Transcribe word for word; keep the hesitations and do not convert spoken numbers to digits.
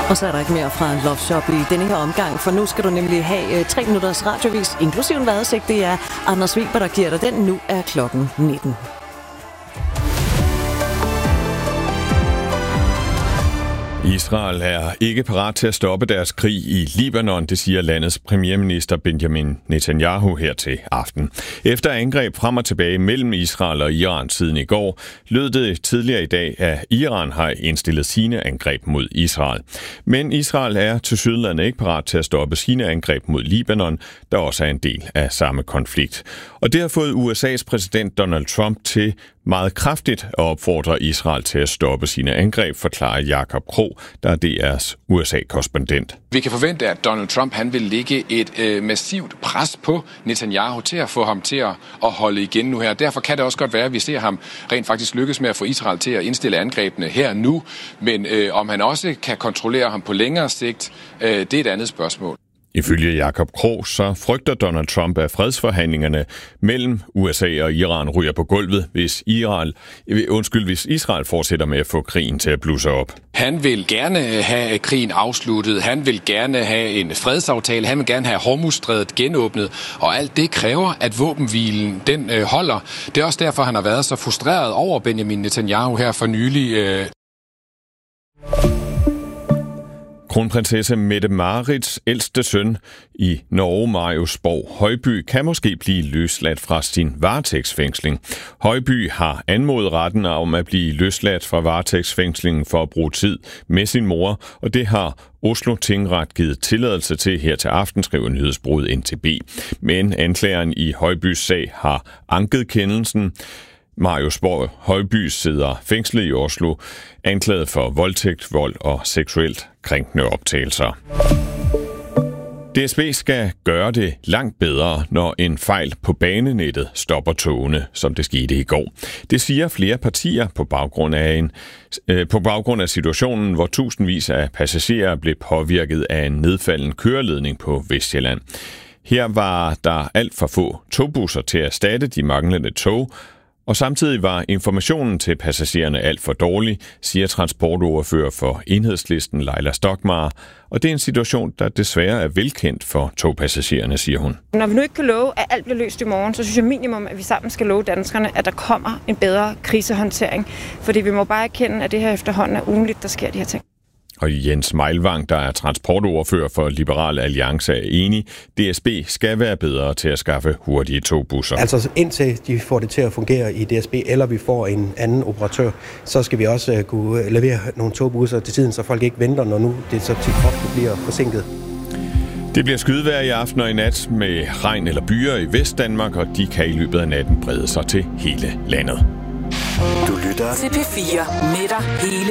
Og så er der ikke mere fra Love Shop i denne her omgang, for nu skal du nemlig have øh, tre minutters radiovis, inklusiv en vejrudsigt. Det er Anders Weber, der giver dig den. Nu er klokken nitten. Israel er ikke parat til at stoppe deres krig i Libanon, det siger landets premierminister Benjamin Netanyahu her til aften. Efter angreb frem og tilbage mellem Israel og Iran siden i går, lød det tidligere i dag, at Iran har indstillet sine angreb mod Israel. Men Israel er tilsyneladende ikke parat til at stoppe sine angreb mod Libanon, der også er en del af samme konflikt. Og det har fået U S A's præsident Donald Trump til meget kraftigt at opfordre Israel til at stoppe sine angreb, forklarer Jakob Krog, der er D R's U S A-korrespondent. Vi kan forvente, at Donald Trump han vil lægge et øh, massivt pres på Netanyahu til at få ham til at, at holde igen nu her. Derfor kan det også godt være, at vi ser ham rent faktisk lykkes med at få Israel til at indstille angrebene her nu. Men øh, om han også kan kontrollere ham på længere sigt, øh, det er et andet spørgsmål. Ifølge Jakob Krog, så frygter Donald Trump, at fredsforhandlingerne mellem U S A og Iran ryger på gulvet, hvis Israel, undskyld, hvis Israel fortsætter med at få krigen til at blusse op. Han vil gerne have krigen afsluttet, han vil gerne have en fredsaftale, han vil gerne have Hormuzstrædet genåbnet, og alt det kræver, at våbenhvilen den øh, holder. Det er også derfor, han har været så frustreret over Benjamin Netanyahu her for nylig. Øh Kronprinsesse Mette-Marits ældste søn i Norge, Marius Borg Højby, kan måske blive løsladt fra sin varetægtsfængsling. Højby har anmodet retten om at blive løsladt fra varetægtsfængslingen for at bruge tid med sin mor, og det har Oslo Tingret givet tilladelse til her til aften, skriver nyhedsbureauet N T B. Men anklageren i Højbys sag har anket kendelsen. Marius Borg Højby sidder fængslet i Oslo, anklaget for voldtægt, vold og seksuelt krænkende optagelser. D S B skal gøre det langt bedre, når en fejl på banenettet stopper togene, som det skete i går. Det siger flere partier på baggrund af, en, øh, på baggrund af situationen, hvor tusindvis af passagerer blev påvirket af en nedfalden køreledning på Vestsjælland. Her var der alt for få togbusser til at erstatte de manglende tog, og samtidig var informationen til passagererne alt for dårlig, siger transportordfører for Enhedslisten Leila Stokmar. Og det er en situation, der desværre er velkendt for togpassagererne, siger hun. Når vi nu ikke kan love, at alt bliver løst i morgen, så synes jeg minimum, at vi sammen skal love danskerne, at der kommer en bedre krisehåndtering. Fordi vi må bare erkende, at det her efterhånden er ugenligt, der sker de her ting. Og Jens Meilvang, der er transportordfører for Liberal Alliance, er enig. D S B skal være bedre til at skaffe hurtige togbusser. Altså indtil de får det til at fungere i D S B, eller vi får en anden operatør, så skal vi også kunne levere nogle togbusser til tiden, så folk ikke venter, når nu det så tit ofte bliver forsinket. Det bliver skydevejr i aften og i nat med regn eller byer i Vestdanmark, og de kan i løbet af natten brede sig til hele landet. Du lytter til P fire med dig hele